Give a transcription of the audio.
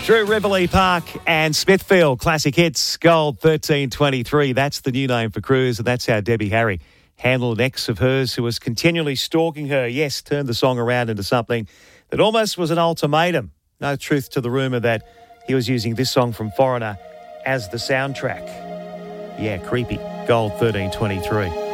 Drew Rivoli Park and Smithfield Classic Hits Gold 1323. That's the new name for Cruz, and that's how Debbie Harry handled an ex of hers who was continually stalking her. Yes, turned the song around into something that almost was an ultimatum. No truth to the rumour that he was using this song from Foreigner as the soundtrack. Yeah, creepy. Gold 1323.